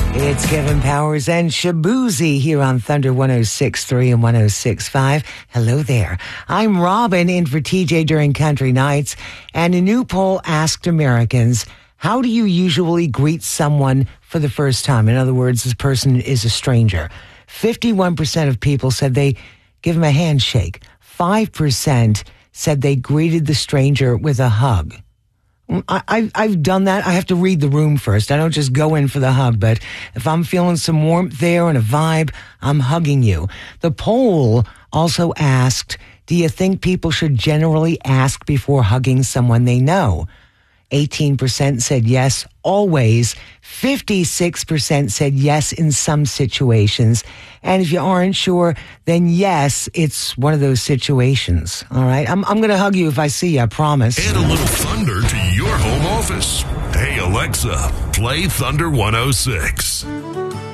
It's Kevin Powers and Shabuzi here on Thunder 106.3 and 106.5. Hello there. I'm Robin in for TJ during Country Nights. And a new poll asked Americans, how do you usually greet someone for the first time? In other words, this person is a stranger. 51% of people said they give him a handshake. 5% said they greeted the stranger with a hug. I've done that. I have to read the room first. I don't just go in for the hug, but if I'm feeling some warmth there and a vibe, I'm hugging you. The poll also asked, do you think people should generally ask before hugging someone they know? 18% said yes, always. 56% said yes in some situations. And if you aren't sure, then yes, it's one of those situations. All right? I'm going to hug you if I see you, I promise. Add a little thunder to your home office. Hey, Alexa, play Thunder 106.